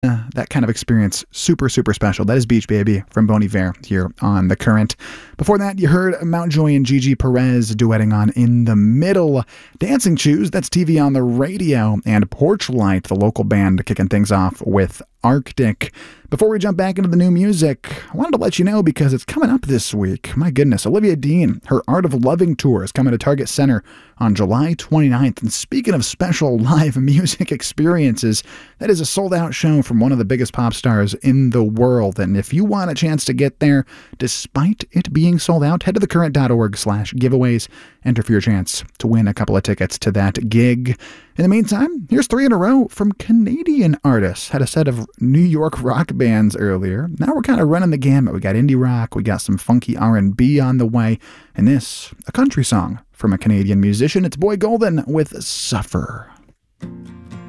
that kind of experience super, super special. That is Beach Baby from Bon Iver here on The Current. Before that, you heard Mountjoy and Gigi Perez duetting on In the Middle. Dancing Shoes, that's TV on the Radio. And Porchlight, the local band, kicking things off with Arctic. Before we jump back into the new music, I wanted to let you know because it's coming up this week. My goodness, Olivia Dean, her Art of Loving tour is coming to Target Center on July 29th. And speaking of special live music experiences, that is a sold-out show from one of the biggest pop stars in the world. And if you want a chance to get there, despite it being sold out, head to thecurrent.org/giveaways. Enter for your chance to win a couple of tickets to that gig. In the meantime, here's 3 in a row from Canadian artists. Had a set of New York rock bands earlier. Now we're kind of running the gamut. We got indie rock, we got some funky R&B on the way, and this, a country song from a Canadian musician. It's Boy Golden with Suffer.